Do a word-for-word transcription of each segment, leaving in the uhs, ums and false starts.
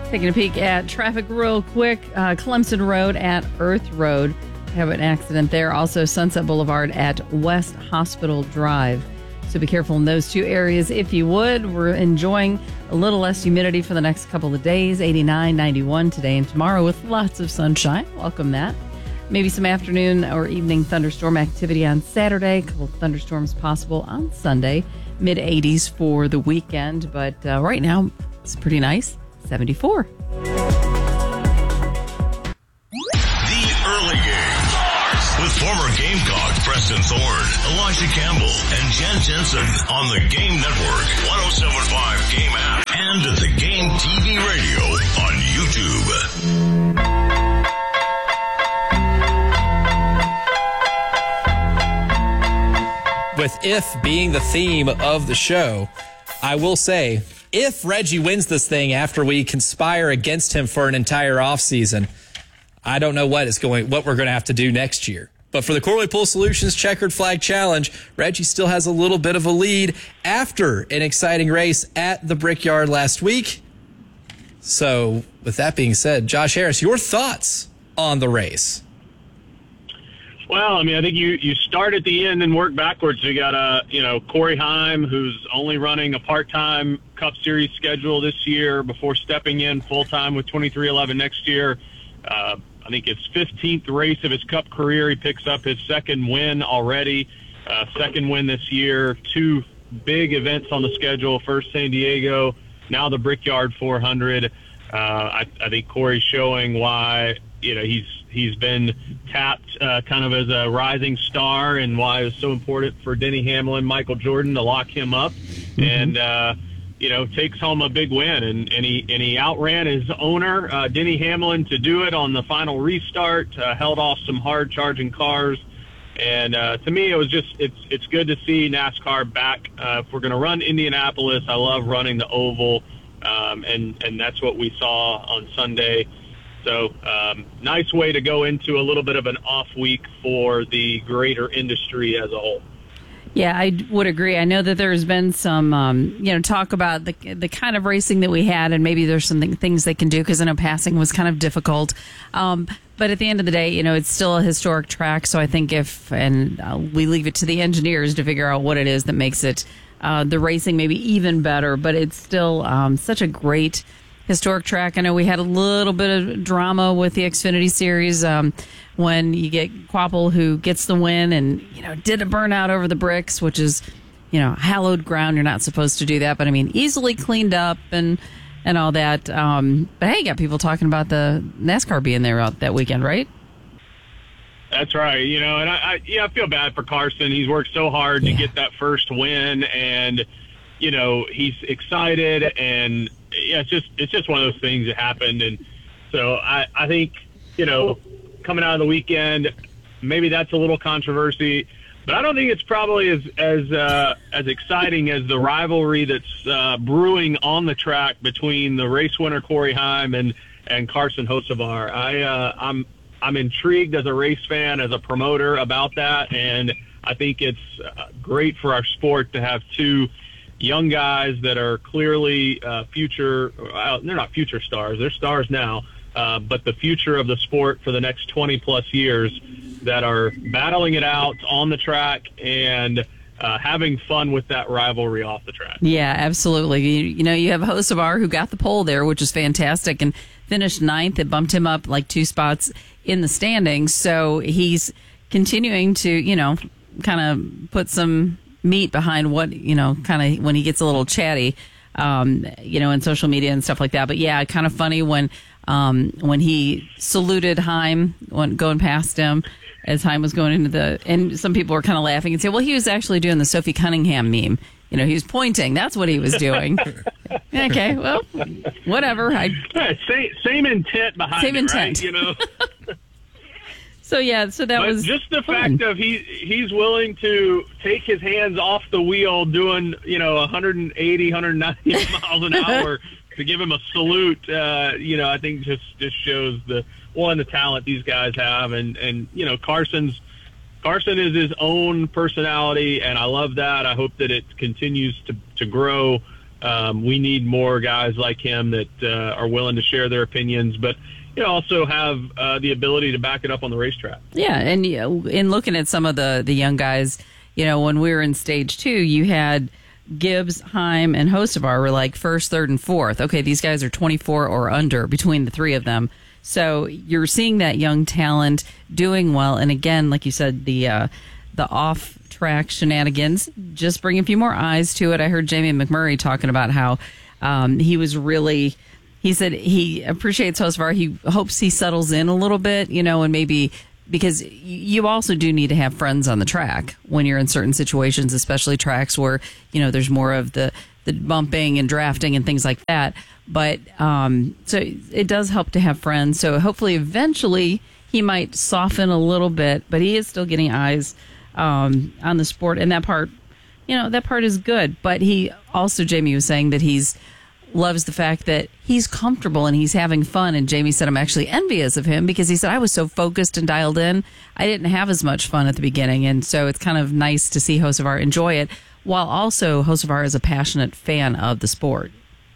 Taking a peek at traffic real quick. Uh, Clemson Road at Earth Road. Have an accident there. Also Sunset Boulevard at West Hospital Drive. So be careful in those two areas if you would. We're enjoying a little less humidity for the next couple of days. eighty-nine, ninety-one today and tomorrow with lots of sunshine. Welcome that. Maybe some afternoon or evening thunderstorm activity on Saturday. A couple of thunderstorms possible on Sunday. mid eighties for the weekend. But uh, right now, it's pretty nice. seventy-four. The Early Game with former Gamecock Preston Thorne, Elijah Campbell, and Jen Jensen on the Game Network, ten seventy-five Game app, and at the Game T V radio on YouTube. With if being the theme of the show, I will say, if Reggie wins this thing after we conspire against him for an entire offseason, I don't know what is going, what we're going to have to do next year. But for the Corley Pool Solutions Checkered Flag Challenge, Reggie still has a little bit of a lead after an exciting race at the Brickyard last week. So with that being said, Josh Harris, your thoughts on the race? Well, I mean, I think you, you start at the end and work backwards. You got, uh, you know, Corey Heim, who's only running a part-time Cup Series schedule this year before stepping in full-time with twenty-three eleven next year. Uh, I think it's fifteenth race of his Cup career. He picks up his second win already, uh, second win this year. Two big events on the schedule, first San Diego, now the Brickyard four hundred. Uh, I, I think Corey's showing why, you know, he's he's been tapped uh, kind of as a rising star and why it was so important for Denny Hamlin, Michael Jordan to lock him up mm-hmm. and, uh, you know, takes home a big win. And, and, he, and he outran his owner, uh, Denny Hamlin, to do it on the final restart, uh, held off some hard-charging cars. And uh, to me, it was just it's it's good to see NASCAR back. Uh, if we're going to run Indianapolis, I love running the Oval, um, and, and that's what we saw on Sunday. So um, nice way to go into a little bit of an off week for the greater industry as a whole. Yeah, I would agree. I know that there's been some, um, you know, talk about the the kind of racing that we had, and maybe there's some things they can do because I know passing was kind of difficult. Um, but at the end of the day, you know, it's still a historic track. So I think if, and uh, we leave it to the engineers to figure out what it is that makes it uh, the racing maybe even better. But it's still um, such a great historic track. I know we had a little bit of drama with the Xfinity Series um, when you get Quapple, who gets the win and, you know, did a burnout over the bricks, which is, you know, hallowed ground. You're not supposed to do that. But, I mean, easily cleaned up and and all that. Um, but, hey, you got people talking about the NASCAR being there out that weekend, right? That's right. You know, and I, I yeah, I feel bad for Carson. He's worked so hard yeah. to get that first win, and, you know, he's excited, and yeah, it's just it's just one of those things that happened. And so I, I think, you know, coming out of the weekend, maybe that's a little controversy, but I don't think it's probably as as uh, as exciting as the rivalry that's uh, brewing on the track between the race winner Corey Heim and and Carson Hocevar. I uh, I'm I'm intrigued as a race fan, as a promoter about that, and I think it's uh, great for our sport to have two young guys that are clearly uh, future, well, they're not future stars, they're stars now, uh, but the future of the sport for the next twenty plus years that are battling it out on the track and uh, having fun with that rivalry off the track. Yeah, absolutely. You, you know, you have Hocevar, who got the pole there, which is fantastic, and finished ninth. It bumped him up like two spots in the standings. So he's continuing to, you know, kind of put some meat behind what, you know, kind of when he gets a little chatty, um, you know, in social media and stuff like that. But yeah, kind of funny when, um, when he saluted Heim when going past him as Heim was going into the, and some people were kind of laughing and say, well, he was actually doing the Sophie Cunningham meme. You know, he was pointing. That's what he was doing. Okay, well, whatever. I, yeah, same, same intent behind same it, intent. Right? You know? So, yeah, so that but was just the fun. fact of he he's willing to take his hands off the wheel doing, you know, one eighty, one ninety miles an hour to give him a salute, uh, you know, I think just, just shows the, one, the talent these guys have. And, and, you know, Carson's, Carson is his own personality, and I love that. I hope that it continues to, to grow Um, we need more guys like him that uh, are willing to share their opinions, but you know, also have uh, the ability to back it up on the racetrack. Yeah, and you know, in looking at some of the, the young guys, you know, when we were in stage two, you had Gibbs, Heim, and Hocevar were like first, third, and fourth. Okay, these guys are twenty-four or under between the three of them. So you're seeing that young talent doing well. And again, like you said, the uh, the off-track shenanigans, just bring a few more eyes to it. I heard Jamie McMurray talking about how um, he was really, he said he appreciates Hocevar. He hopes he settles in a little bit, you know, and maybe because you also do need to have friends on the track when you're in certain situations, especially tracks where, you know, there's more of the, the bumping and drafting and things like that. But um, so it does help to have friends. So hopefully eventually he might soften a little bit, but he is still getting eyes um, on the sport. And that part, you know, that part is good. But he also, Jamie was saying that he's loves the fact that he's comfortable and he's having fun. And Jamie said, I'm actually envious of him because he said, I was so focused and dialed in. I didn't have as much fun at the beginning. And so it's kind of nice to see Hocevar enjoy it, while also Hocevar is a passionate fan of the sport.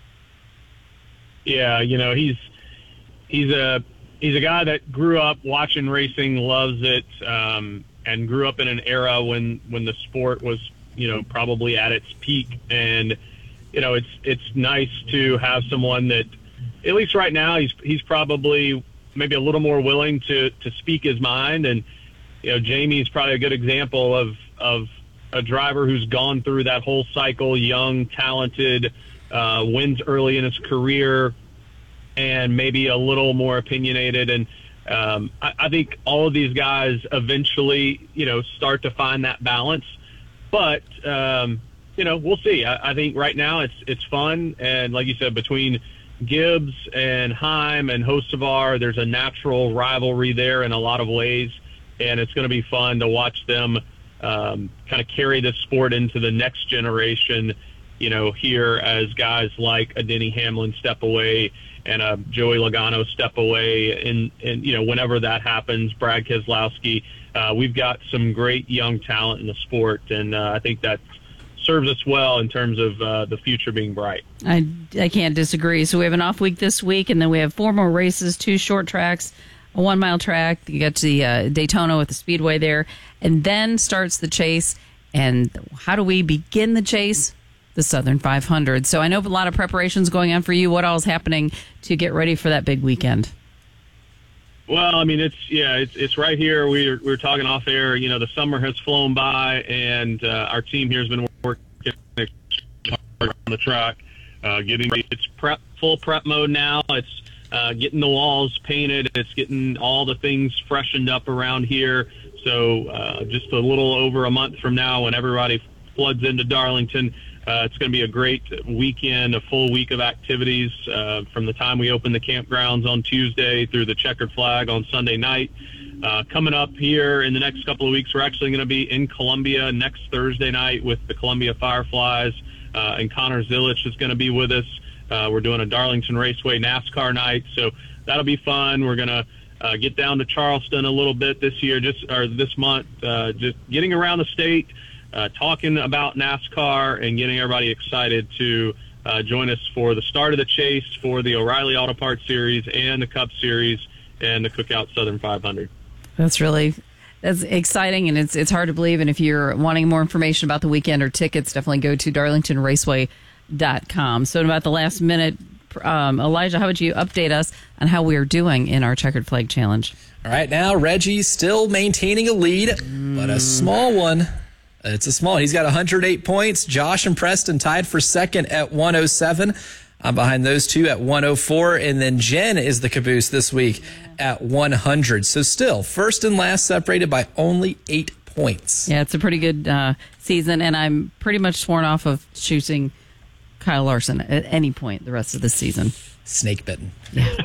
Yeah, you know, he's he's a he's a guy that grew up watching racing, loves it, um, and grew up in an era when, when the sport was, you know, probably at its peak. And you know, it's it's nice to have someone that, at least right now, he's he's probably maybe a little more willing to, to speak his mind. And, you know, Jamie's probably a good example of, of a driver who's gone through that whole cycle, young, talented, uh, wins early in his career, and maybe a little more opinionated. And um, I, I think all of these guys eventually, you know, start to find that balance. But, um, you know, we'll see. I, I think right now it's it's fun. And like you said, between Gibbs and Heim and Hocevar, there's a natural rivalry there in a lot of ways. And it's going to be fun to watch them um, kind of carry this sport into the next generation, you know, here as guys like a Denny Hamlin step away and a Joey Logano step away. And, and you know, whenever that happens, Brad Keselowski, uh, we've got some great young talent in the sport. And uh, I think that serves us well in terms of uh, the future being bright. I, I can't disagree. So we have an off week this week, and then we have four more races, two short tracks, a one-mile track. You get to the uh, Daytona with the Speedway there, and then starts the chase. And how do we begin the chase? The Southern five hundred. So I know a lot of preparations going on for you. What all is happening to get ready for that big weekend? Well, I mean, it's, yeah, it's it's right here. We were, we were talking off air. You know, the summer has flown by, and uh, our team here has been working on the track, uh, getting it's prep, full prep mode now. It's uh, getting the walls painted. It's getting all the things freshened up around here. So uh, just a little over a month from now, when everybody floods into Darlington, Uh, it's going to be a great weekend, a full week of activities uh, from the time we open the campgrounds on Tuesday through the checkered flag on Sunday night. Uh, coming up here in the next couple of weeks, we're actually going to be in Columbia next Thursday night with the Columbia Fireflies, uh, and Connor Zilich is going to be with us. Uh, we're doing a Darlington Raceway NASCAR night, so that'll be fun. We're going to uh, get down to Charleston a little bit this year, just or this month, uh, just getting around the state, Uh, talking about NASCAR and getting everybody excited to uh, join us for the start of the chase for the O'Reilly Auto Parts Series and the Cup Series and the Cookout Southern five hundred. That's really that's exciting, and it's it's hard to believe. And if you're wanting more information about the weekend or tickets, definitely go to darlington raceway dot com. So in about the last minute, um, Elijah, how would you update us on how we are doing in our Checkered Flag Challenge? All right, now Reggie's still maintaining a lead, mm. but a small one. It's a small one. He's got one hundred eight points. Josh and Preston tied for second at one oh seven. I'm behind those two at one oh four. And then Jen is the caboose this week at one hundred. So still, first and last separated by only eight points. Yeah, it's a pretty good uh, season. And I'm pretty much sworn off of choosing Kyle Larson at any point the rest of the season. Snake bitten. Yeah.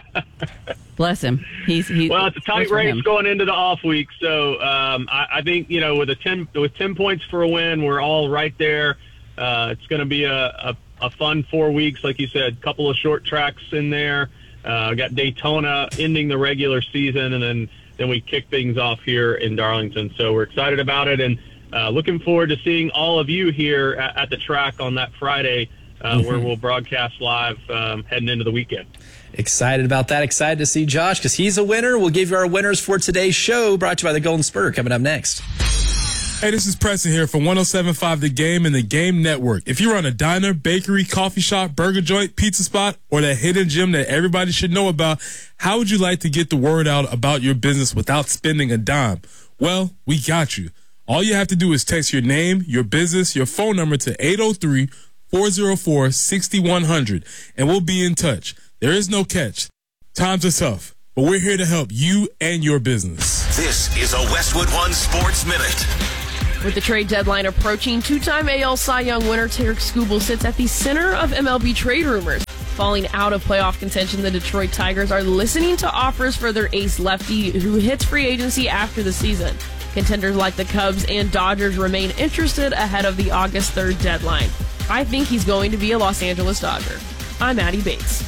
Bless him. He's, he's well, it's a tight race him. going into the off week. So um, I, I think, you know, with a ten with ten points for a win, we're all right there. Uh, it's going to be a, a, a fun four weeks, like you said. A couple of short tracks in there. Uh, got Daytona ending the regular season, and then then we kick things off here in Darlington. So we're excited about it, and uh, looking forward to seeing all of you here at, at the track on that Friday. uh, mm-hmm. where we'll broadcast live um, heading into the weekend. Excited about that. Excited to see Josh because he's a winner. We'll give you our winners for today's show, brought to you by the Golden Spur, coming up next. Hey, this is Preston here from one oh seven point five The Game and The Game Network. If you run a diner, bakery, coffee shop, burger joint, pizza spot, or that hidden gem that everybody should know about, how would you like to get the word out about your business without spending a dime? Well, we got you. All you have to do is text your name, your business, your phone number to eight oh three, four oh four, six one zero zero, and we'll be in touch. There is no catch. Times are tough, but we're here to help you and your business. This is a Westwood One Sports Minute. With the trade deadline approaching, two-time A L Cy Young winner Tarik Skubal sits at the center of M L B trade rumors. Falling out of playoff contention, the Detroit Tigers are listening to offers for their ace lefty, who hits free agency after the season. Contenders like the Cubs and Dodgers remain interested ahead of the August third deadline. I think he's going to be a Los Angeles Dodger. I'm Addie Bates.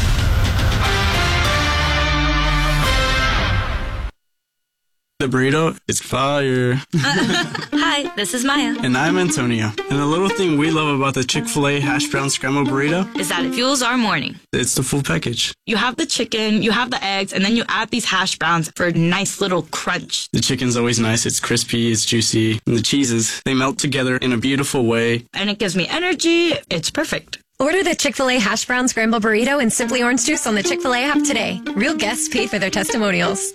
The burrito is fire. Hi, this is Maya. And I'm Antonio. And the little thing we love about the Chick-fil-A hash brown scrambled burrito is that it fuels our morning. It's the full package. You have the chicken, you have the eggs, and then you add these hash browns for a nice little crunch. The chicken's always nice. It's crispy, it's juicy. And the cheeses, they melt together in a beautiful way. And it gives me energy. It's perfect. Order the Chick-fil-A hash brown scramble burrito and Simply Orange Juice on the Chick-fil-A app today. Real guests paid for their testimonials.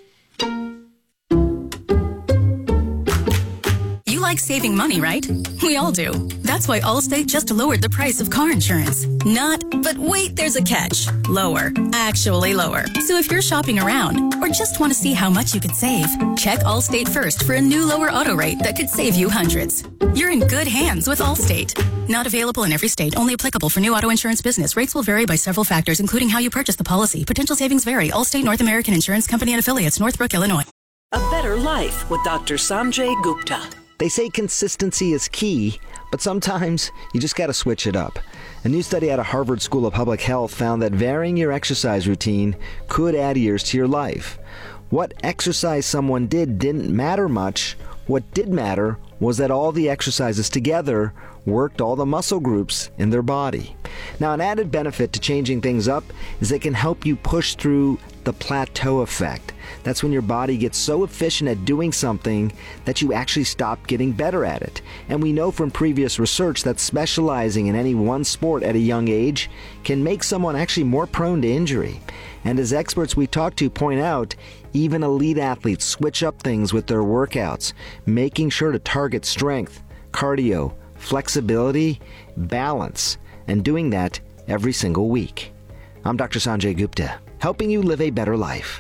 You like saving money, right? We all do. That's why Allstate just lowered the price of car insurance. Not, but wait, there's a catch. Lower. Actually lower. So if you're shopping around or just want to see how much you could save, check Allstate first for a new lower auto rate that could save you hundreds. You're in good hands with Allstate. Not available in every state. Only applicable for new auto insurance business. Rates will vary by several factors, including how you purchase the policy. Potential savings vary. Allstate North American Insurance Company and Affiliates, Northbrook, Illinois. A better life with Doctor Sanjay Gupta. They say consistency is key, but sometimes you just got to switch it up. A new study out of Harvard School of Public Health found that varying your exercise routine could add years to your life. What exercise someone did didn't matter much. What did matter was that all the exercises together worked all the muscle groups in their body. Now, an added benefit to changing things up is they can help you push through the plateau effect. That's when your body gets so efficient at doing something that you actually stop getting better at it. And we know from previous research that specializing in any one sport at a young age can make someone actually more prone to injury. And as experts we talk to point out, even elite athletes switch up things with their workouts, making sure to target strength, cardio, flexibility, balance, and doing that every single week. I'm Doctor Sanjay Gupta, helping you live a better life.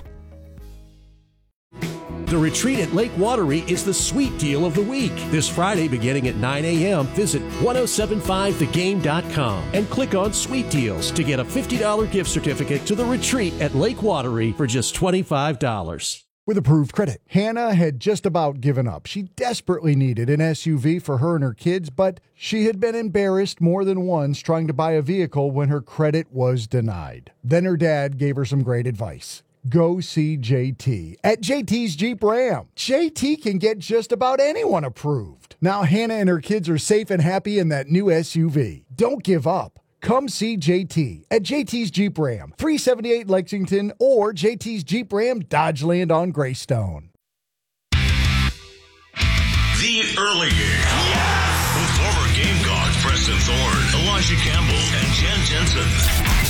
The retreat at Lake Watery is the sweet deal of the week. This Friday beginning at nine a.m., visit ten seventy-five the game dot com and click on Sweet Deals to get a fifty dollars gift certificate to the retreat at Lake Watery for just twenty-five dollars. With approved credit, Hannah had just about given up. She desperately needed an S U V for her and her kids, but she had been embarrassed more than once trying to buy a vehicle when her credit was denied. Then her dad gave her some great advice. Go see J T at J T's Jeep Ram. J T can get just about anyone approved. Now Hannah and her kids are safe and happy in that new S U V. Don't give up. Come see J T at J T's Jeep Ram, three seventy-eight Lexington, or J T's Jeep Ram, Dodgeland on Greystone. The Early Game. Yes! With former Gamecocks Preston Thorne, Elijah Campbell, and Jen Jensen.